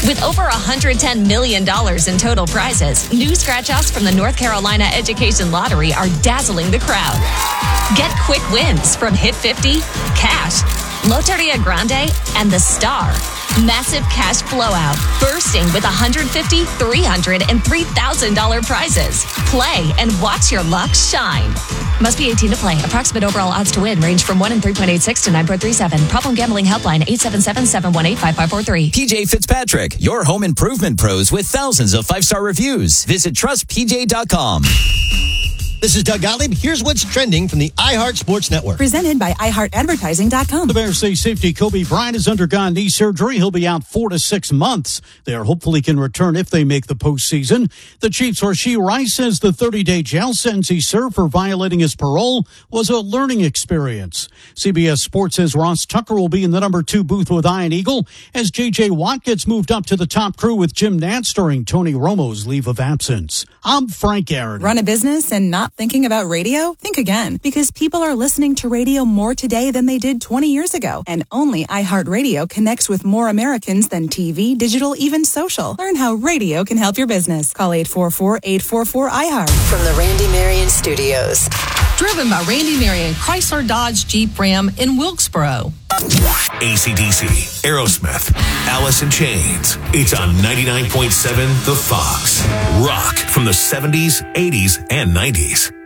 With over $110 million in total prizes, new scratch-offs from the North Carolina Education Lottery are dazzling the crowd. Get quick wins from Hit 50, Cash, Loteria Grande, and The Star. Massive cash blowout, bursting with $150, $300, and $3,000 prizes. Play and watch your luck shine. Must be 18 to play. Approximate overall odds to win range from 1 in 3.86 to 9.37. Problem gambling helpline 877-718-5543. PJ Fitzpatrick, your home improvement pros with thousands of 5-star reviews. Visit trustpj.com. This is Doug Gottlieb. Here's what's trending from the iHeart Sports Network. Presented by iHeartAdvertising.com. The Bears say safety Kobe Bryant has undergone knee surgery. He'll be out 4 to 6 months. They hopefully can return if they make the postseason. The Chiefs' Rashee Rice says the 30-day jail sentence he served for violating his parole was a learning experience. CBS Sports says Ross Tucker will be in the number 2 booth with Ian Eagle as J.J. Watt gets moved up to the top crew with Jim Nantz during Tony Romo's leave of absence. I'm Frank Aaron. Run a business and not thinking about radio? Think again, because people are listening to radio more today than they did 20 years ago. And only iHeartRadio connects with more Americans than TV, digital, even social. Learn how radio can help your business. Call 844-844-iHeart. From the Randy Marion Studios. Driven by Randy Marion, Chrysler Dodge Jeep Ram in Wilkesboro. AC/DC, Aerosmith, Alice in Chains. It's on 99.7 The Fox. Rock from the 70s, 80s, and 90s.